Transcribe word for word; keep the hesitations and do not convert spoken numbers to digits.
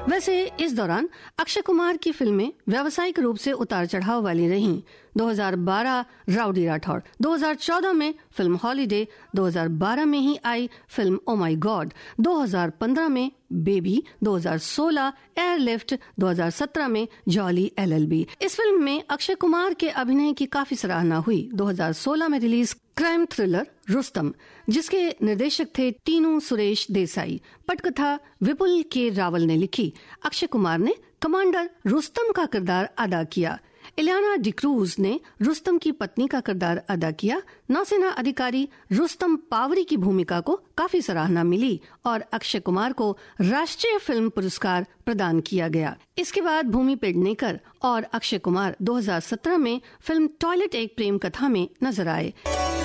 वैसे इस दौरान अक्षय कुमार की फिल्में व्यावसायिक रूप से उतार चढ़ाव वाली रहीं। दो हज़ार बारह राउडी राठौड़, दो हज़ार चौदह में फिल्म हॉलीडे, दो हज़ार बारह में ही आई फिल्म ओ माय गॉड, दो हज़ार पंद्रह में बेबी, दो हज़ार सोलह एयरलिफ्ट, दो हज़ार सत्रह में जॉली एलएलबी। इस फिल्म में अक्षय कुमार के अभिनय की काफी सराहना हुई। दो हज़ार सोलह में रिलीज क्राइम थ्रिलर रुस्तम, जिसके निर्देशक थे टीनू सुरेश देसाई, पटकथा विपुल के रावल ने लिखी। अक्षय कुमार ने कमांडर रुस्तम का किरदार अदा किया। इलियाना डिक्रूज ने रुस्तम की पत्नी का किरदार अदा किया। नौसेना अधिकारी रुस्तम पावरी की भूमिका को काफी सराहना मिली और अक्षय कुमार को राष्ट्रीय फिल्म पुरस्कार प्रदान किया गया। इसके बाद भूमि पेडनेकर और अक्षय कुमार दो हज़ार सत्रह में फिल्म टॉयलेट एक प्रेम कथा में नजर आए।